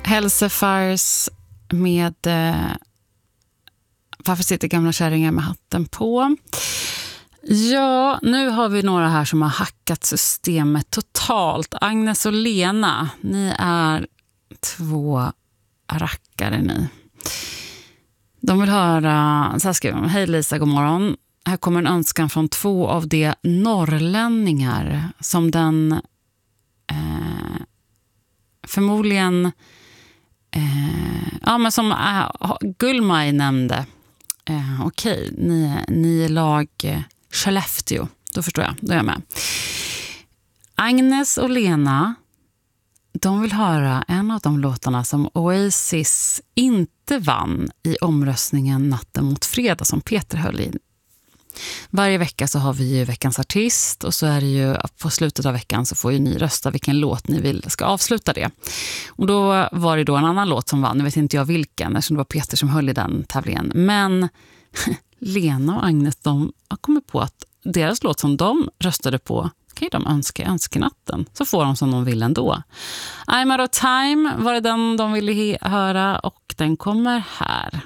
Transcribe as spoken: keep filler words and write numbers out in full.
Hälsefars med eh, Varför sitter gamla kärringar med hatten på? Ja, nu har vi några här som har hackat systemet totalt. Agnes och Lena, ni är två rackare ni. De vill höra, så här skriver de: hej Lisa, god morgon. Här kommer en önskan från två av de norrlänningar som den eh, förmodligen eh, ja men som äh, Gullmaj nämnde. Eh, okej, ni, ni är lag eh, Skellefteå, då förstår jag, då är jag med. Agnes och Lena, de vill höra en av de låtarna som Oasis inte vann i omröstningen natten mot fredag som Peter höll i. Varje vecka så har vi ju veckans artist och så är det ju på slutet av veckan så får ju ni rösta vilken låt ni vill ska avsluta det. Och då var det då en annan låt som vann, nu vet inte jag vilken eftersom det var Peter som höll i den tävlingen. Men Lena och Agnes, de har kommit på att deras låt som de röstade på kan ju de önska i önskenatten. Så får de som de vill ändå. I'm out of time var det den de ville he- höra och den kommer här.